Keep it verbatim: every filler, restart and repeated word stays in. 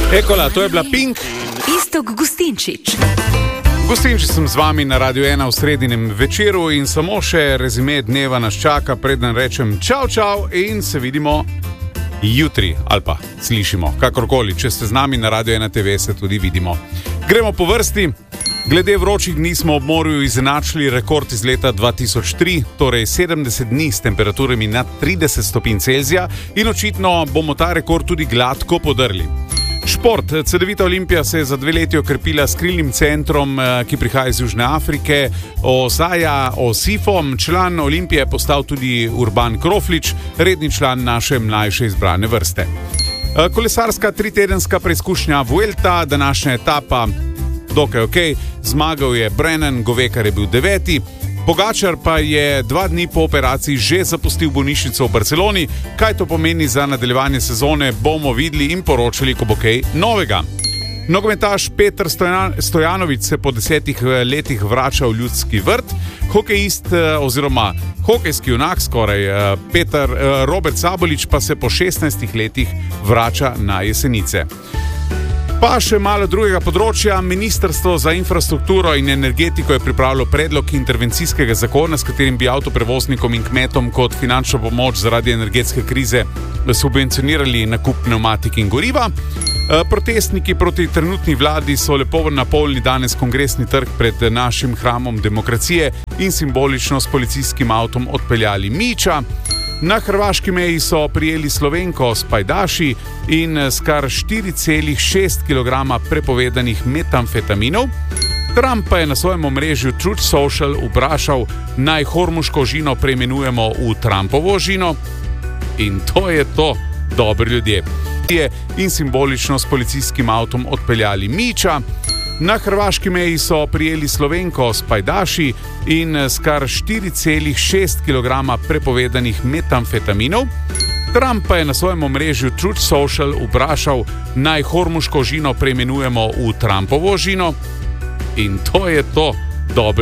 Ekola, to je bila Pink. Iztok Gustinčič. Gustinčič sem z vami na Radio ena v sredinem večeru in samo še rezime dneva nas čaka, preden rečem čau, čau in se vidimo jutri ali pa slišimo, kakorkoli. Če ste z nami na Radio ena te ve, se tudi vidimo. Gremo po vrsti. Glede vročih dni smo ob morju izenačili rekord iz leta dva tisoč tri, torej sedemdeset dni s temperaturami nad trideset stopinj Celzija in očitno bomo ta rekord tudi gladko podrli. Šport. Cedevita Olimpija se je za dve leti okrepila s krilnim centrom, ki prihaja iz Južne Afrike, Osaja Osifom. Član Olimpije je postal tudi Urban Kroflič, redni član naše mlajše izbrane vrste. Kolesarska tritedenska preizkušnja Vuelta, današnja etapa dokaj ok, zmagal je Brennan, Govekar je bil deveti, Pogačar pa je dva dni po operaciji že zapustil bolnišnico v Barceloni. Kaj to pomeni za nadaljevanje sezone, bomo videli in poročali, ko bo kaj novega. Nogometaš Peter Stojanović se po desetih letih vrača v Ljudski vrt, hokejist oziroma hokejski junak skoraj Peter Robert Sabolič pa se po šestnajstih letih vrača na Jesenice. Pa še malo drugega področja. Ministrstvo za infrastrukturo in energetiko je pripravilo predlog intervencijskega zakona, s katerim bi avtoprevoznikom in kmetom kot finančno pomoč zaradi energetske krize subvencionirali nakup pnevmatik in goriva. Protestniki proti trenutni vladi so lepo napolnili danes Kongresni trg pred našim hramom demokracije in simbolično s policijskim avtom odpeljali Miča. Na hrvaški meji so prijeli Slovenko s pajdaši in s kar štiri celih šest kilograma prepovedanih metamfetaminov. Trump pa je na svojem omrežju Truth Social vprašal, naj hormuško žino preimenujemo v Trumpovo žino. In to je to, dobri ljudje. In simbolično s policijskim avtom odpeljali Miča. Na hrvaški meji so prijeli Slovenko s pajdaši in s kar štiri celih šest kilograma prepovedanih metamfetaminov. Trump pa je na svojem omrežju Truth Social vprašal, naj hormuško žino preimenujemo v Trumpovo žino. In to je to, dobro.